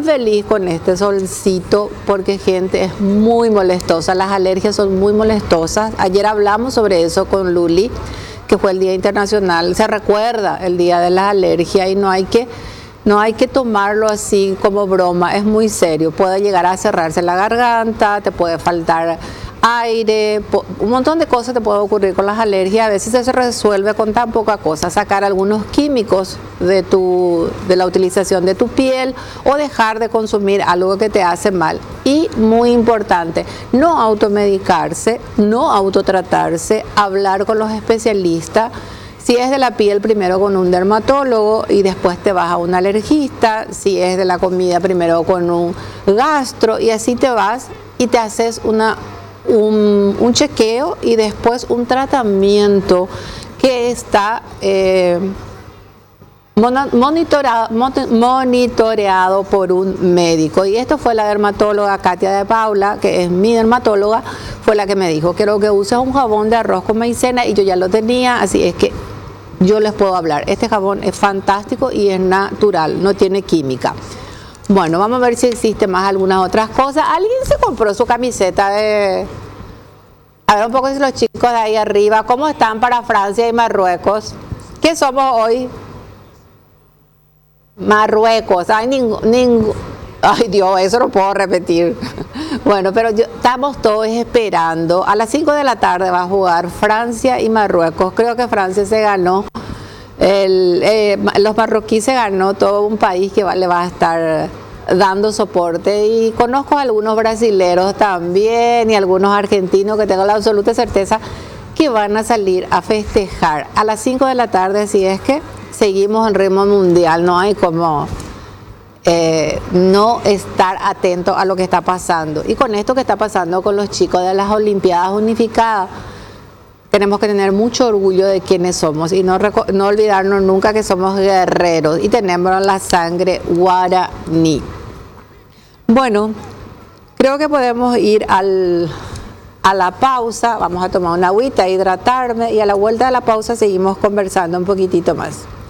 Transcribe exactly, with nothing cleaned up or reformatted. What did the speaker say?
tan feliz con este solcito porque gente es muy molestosa, las alergias son muy molestosas. Ayer hablamos sobre eso con Luli, que fue el Día Internacional, se recuerda el Día de las Alergias y no hay que, no hay que tomarlo así como broma, es muy serio, puede llegar a cerrarse la garganta, te puede faltar aire, un montón de cosas te puede ocurrir con las alergias. A veces se resuelve con tan poca cosa, sacar algunos químicos de, tu, de la utilización de tu piel o dejar de consumir algo que te hace mal. Y muy importante, no automedicarse, no autotratarse, hablar con los especialistas. Si es de la piel, primero con un dermatólogo y después te vas a un alergista. Si es de la comida, primero con un gastro, y así te vas y te haces una Un, un chequeo y después un tratamiento que está eh, monitoreado, monitoreado por un médico. Y esto fue la dermatóloga Katia de Paula, que es mi dermatóloga, fue la que me dijo: quiero que uses un jabón de arroz con maicena, y yo ya lo tenía, así es que yo les puedo hablar. Este jabón es fantástico y es natural, no tiene química. Bueno, vamos a ver si existe más algunas otras cosas. ¿Alguien se compró su camiseta de... A ver un poco si los chicos de ahí arriba, ¿cómo están para Francia y Marruecos? ¿Qué somos hoy? Marruecos. Ay, ningún... Ning... Ay, Dios, eso no puedo repetir. Bueno, pero yo, estamos todos esperando. A las cinco de la tarde va a jugar Francia y Marruecos. Creo que Francia se ganó. El, eh, los marroquíes se ganó todo un país que va, le va a estar dando soporte, y conozco a algunos brasileros también y algunos argentinos que tengo la absoluta certeza que van a salir a festejar a las cinco de la tarde. Si es que seguimos en ritmo mundial, no hay como eh, no estar atento a lo que está pasando. Y con esto que está pasando con los chicos de las Olimpiadas Unificadas, tenemos que tener mucho orgullo de quiénes somos y no, no olvidarnos nunca que somos guerreros y tenemos la sangre guaraní. Bueno, creo que podemos ir al, a la pausa. Vamos a tomar una agüita, hidratarme, y a la vuelta de la pausa seguimos conversando un poquitito más.